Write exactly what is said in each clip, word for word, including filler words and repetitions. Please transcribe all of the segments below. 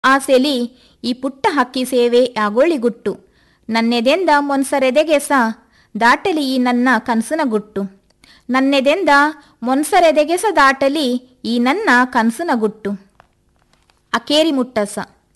ಆಸೆಲಿ ಈ ಪುಟ್ಟ ಹಕ್ಕಿ ಸೇವೆ ಯಾಗೋಳಿಗುಟ್ಟು, ನನ್ನೆದೆಂದ ಮೊನ್ಸರೆದೆಗೆಸ ದಾಟಲಿ ಈ ನನ್ನ ಕನಸಿನ ಗುಟ್ಟು, ನನ್ನೆದೆಂದ ಮೊನ್ಸರೆದೆಗೆಸ ದಾಟಲಿ ಈ ನನ್ನ ಕನಸಿನ ಗುಟ್ಟು. ಅಕೇರಿ ಮುಟ್ಟಸ.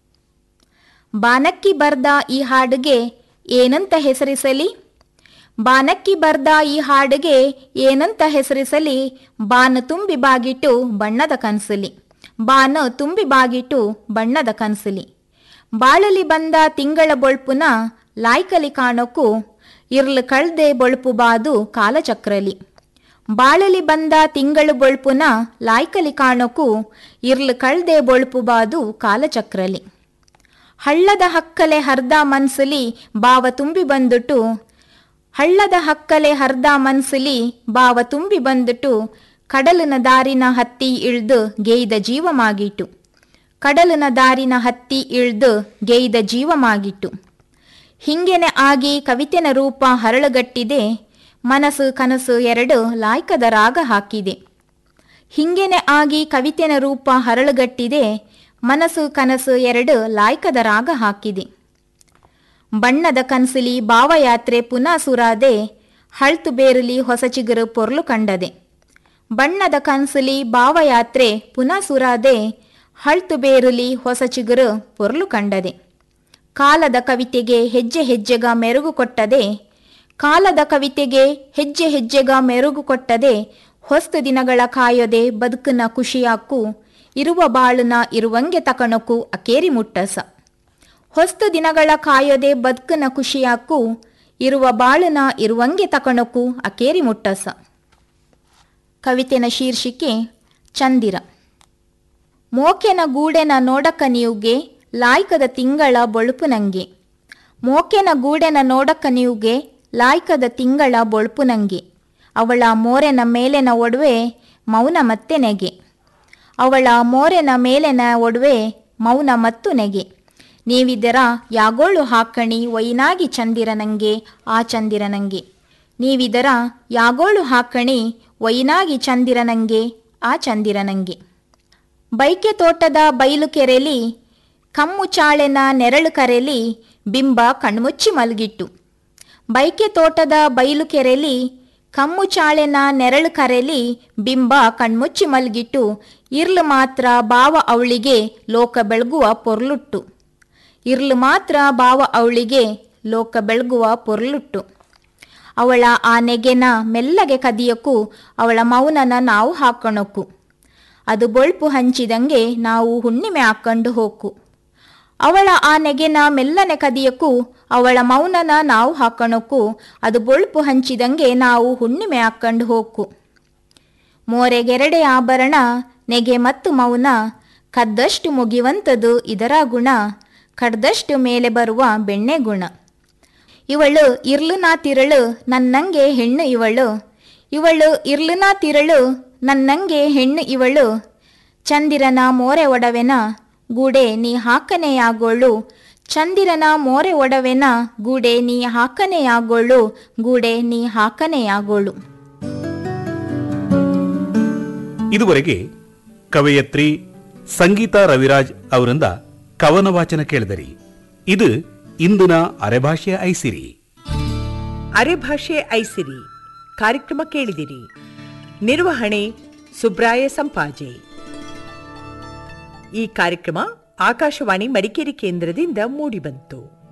ಬಾನಕ್ಕಿ ಬರ್ದ ಈ ಹಾಡಿಗೆ ಏನಂತ ಹೆಸರಿಸಲಿ, ಬಾನಕ್ಕಿ ಬರ್ದ ಈ ಹಾಡಿಗೆ ಏನಂತ ಹೆಸರಿಸಲಿ, ಬಾನ ತುಂಬಿ ಬಾಗಿಟ್ಟು ಬಣ್ಣದ ಕನಸಲಿ, ಬಾನ ತುಂಬಿ ಬಾಗಿಟ್ಟು ಬಣ್ಣದ ಕನಸಲಿ. ಬಾಳಲಿ ಬಂದ ತಿಂಗಳ ಬೊಳ್ಪುನ ಲಾಯ್ಕಲಿ ಕಾಣೋಕು, ಇರ್ಲು ಕಳ್ದೆ ಬೊಳ್ಪು ಬಾದು ಕಾಲಚಕ್ರಲಿ. ಬಾಳಲಿ ಬಂದ ತಿಂಗಳು ಬೊಳ್ಪುನ ಲಾಯ್ಕಲಿ ಕಾಣೋಕು, ಇರ್ಲು ಕಳ್ದೆ ಬೊಳ್ಪು ಬಾದು ಕಾಲಚಕ್ರಲಿ. ಹಳ್ಳದ ಹಕ್ಕಲೆ ಹರ್ದ ಮನ್ಸಲಿ ಬಾವ ತುಂಬಿ ಬಂದುಟು, ಹಳ್ಳದ ಹಕ್ಕಲೆ ಹರ್ದ ಮನ್ಸಲಿ ಬಾವ ತುಂಬಿ ಬಂದುಟು, ಕಡಲಿನ ದಾರಿನ ಹತ್ತಿ ಇಳ್ದು ಗೇಯ್ದ ಜೀವಮಾಗಿಟ್ಟು, ಕಡಲಿನ ದಾರಿನ ಹತ್ತಿ ಇಳ್ದು ಗೇಯ್ದ ಜೀವಮಾಗಿಟ್ಟು. ಹಿಂಗೆನೆ ಆಗಿ ಕವಿತೆನ ರೂಪ ಹರಳುಗಟ್ಟಿದೆ, ಮನಸ್ಸು ಕನಸು ಎರಡು ಲಾಯ್ಕದ ರಾಗ ಹಾಕಿದೆ. ಹಿಂಗೆನೆ ಆಗಿ ಕವಿತೆನ ರೂಪ ಹರಳುಗಟ್ಟಿದೆ, ಮನಸ್ಸು ಕನಸು ಎರಡು ಲಾಯ್ಕದ ರಾಗ ಹಾಕಿದೆ. ಬಣ್ಣದ ಕನಸಲಿ ಭಾವಯಾತ್ರೆ ಪುನಃ ಸುರಾದೆ, ಹಳ್ತು ಬೇರಲಿ ಹೊಸ ಚಿಗುರು ಪೊರ್ಲು ಕಂಡದೆ. ಬಣ್ಣದ ಕನಸಲಿ ಭಾವಯಾತ್ರೆ ಪುನಃ ಸುರಾದೆ, ಹಳ್ತು ಬೇರಲಿ ಹೊಸ ಚಿಗುರು ಪೊರ್ಲು ಕಂಡದೆ. ಕಾಲದ ಕವಿತೆಗೆ ಹೆಜ್ಜೆ ಹೆಜ್ಜೆಗ ಮೆರುಗು ಕೊಟ್ಟದೆ, ಕಾಲದ ಕವಿತೆಗೆ ಹೆಜ್ಜೆ ಹೆಜ್ಜೆಗ ಮೆರುಗು ಕೊಟ್ಟದೆ, ಹೊಸ್ತು ದಿನಗಳ ಕಾಯೊದೆ ಬದುಕನ ಖುಷಿಯಾಕು, ಇರುವ ಬಾಳುನ ಇರುವಂಗೆ ತಕಣಕು ಅಕೇರಿ ಮುಟ್ಟಸ. ಹೊಸ್ತು ದಿನಗಳ ಕಾಯೊದೆ ಬದುಕನ ಖುಷಿಯಾಕು, ಇರುವ ಬಾಳುನ ಇರುವಂಗೆ ತಕಣಕು ಅಕೇರಿ ಮುಟ್ಟಸ. ಕವಿತೆನ ಶೀರ್ಷಿಕೆ ಚಂದಿರ. ಮೋಕೆನ ಗೂಡೆನ ನೋಡಕ ನೀವುಗೆ ಲಾಯ್ಕದ ತಿಂಗಳ ಬೊಳುಪು ನಂಗೆ, ಮೋಕೆನ ಗೂಡೆನ ನೋಡಕ ನೀವುಗೆ ಲಾಯ್ಕದ ತಿಂಗಳ ಬೊಳುಪು ನಂಗೆ, ಅವಳ ಮೋರೆನ ಮೇಲೆನ ಒಡವೆ ಮೌನ ಮತ್ತೆ ನೆಗೆ, ಅವಳ ಮೋರೆನ ಮೇಲೆನ ಒಡವೆ ಮೌನ ಮತ್ತು ನೆಗೆ. ನೀವಿದರ ಯಾಗೋಳು ಹಾಕಣಿ ಒಯ್ನಾಗಿ ಚಂದಿರ ನಂಗೆ ಆ ಚಂದಿರ ನಂಗೆ, ನೀವಿದರ ಯಾಗೋಳು ಹಾಕಣಿ ಒಯ್ನಾಗಿ ಚಂದಿರ ನಂಗೆ ಆ ಚಂದಿರ ನಂಗೆ. ಬೈಕೆ ತೋಟದ ಬಯಲು ಕೆರೆಲಿ ಕಮ್ಮು ಚಾಳೆನ ನೆರಳು ಕರೆಲಿ ಬಿಂಬ ಕಣ್ಮುಚ್ಚಿ ಮಲಗಿಟ್ಟು, ಬೈಕೆ ತೋಟದ ಬಯಲು ಕೆರೆಲಿ ಕಮ್ಮು ಚಾಳೆನ ನೆರಳು ಕರೆಲಿ ಬಿಂಬ ಕಣ್ಮುಚ್ಚಿ ಮಲಗಿಟ್ಟು, ಇರ್ಲು ಮಾತ್ರ ಬಾವ ಅವಳಿಗೆ ಲೋಕ ಬೆಳಗುವ ಪೊರ್ಲುಟ್ಟು, ಇರ್ಲು ಮಾತ್ರ ಬಾವ ಅವಳಿಗೆ ಲೋಕ ಬೆಳಗುವ ಪೊರ್ಲುಟ್ಟು. ಅವಳ ಆ ನೆಗೆನ ಮೆಲ್ಲಗೆ ಕದಿಯಕ್ಕೂ ಅವಳ ಮೌನನ ನಾವು ಹಾಕೋಣಕ್ಕು, ಅದು ಬೊಳ್ಪು ಹಂಚಿದಂಗೆ ನಾವು ಹುಣ್ಣಿಮೆ ಹಾಕೊಂಡು ಹೋಕು, ಅವಳ ಆ ನೆಗೆನ ಮೆಲ್ಲನೆ ಕದಿಯಕ್ಕೂ ಅವಳ ಮೌನನ ನಾವು ಹಾಕೋಣಕ್ಕು, ಅದು ಬೊಳ್ಪು ಹಂಚಿದಂಗೆ ನಾವು ಹುಣ್ಣಿಮೆ ಹಾಕೊಂಡು ಹೋಕು. ಮೋರೆಗೆರಡೆ ಆಭರಣ ನೆಗೆ ಮತ್ತು ಮೌನ, ಕದ್ದಷ್ಟು ಮುಗಿವಂತದು ಇದರ ಗುಣ, ಕಡ್ದಷ್ಟು ಮೇಲೆ ಬರುವ ಬೆಣ್ಣೆ ಗುಣ. ಇವಳು ಇರ್ಲುನಾ ತಿರಳು ನನ್ನಂಗೆ ಹೆಣ್ಣು ಇವಳು, ಇವಳು ಇರ್ಲುನಾ ತಿರಳು ನನ್ನಂಗೆ ಹೆಣ್ಣು ಇವಳು, ಚಂದಿರನ ಮೋರೆ ಒಡವೆನ ಗೂಡೆ ನೀ ಹಾಕನೆಯಾಗೋಳು, ಚಂದಿರನ ಮೋರೆ ಒಡವೆನ ಗೂಡೆ ನೀ ಹಾಕನೆಯಾಗೋಳು, ಗೂಡೆ ನೀ ಹಾಕನೆಯಾಗೋಳು. ಇದುವರೆಗೆ ಕವಯತ್ರಿ ಸಂಗೀತಾ ರವಿರಾಜ್ ಅವರಿಂದ ಕವನ ವಾಚನ ಕೇಳಿದರಿ. ಇದು ಇಂದಿನ ಅರೆಭಾಷೆಯ ಐಸಿರಿ. ಅರೆಭಾಷೆ ಐಸಿರಿ ಕಾರ್ಯಕ್ರಮ ಕೇಳಿದಿರಿ. ನಿರ್ವಹಣೆ ಸುಬ್ರಾಯ ಸಂಪಾಜೆ. ಈ ಕಾರ್ಯಕ್ರಮ ಆಕಾಶವಾಣಿ ಮಡಿಕೇರಿ ಕೇಂದ್ರದಿಂದ ಮೂಡಿಬಂತು.